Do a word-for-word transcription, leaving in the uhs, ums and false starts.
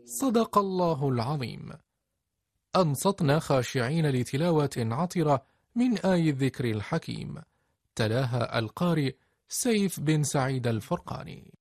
صدق الله العظيم. أنصتنا خاشعين لتلاوة عطرة من آي الذكر الحكيم، تلاها القارئ سيف بن سعيد الفرقاني.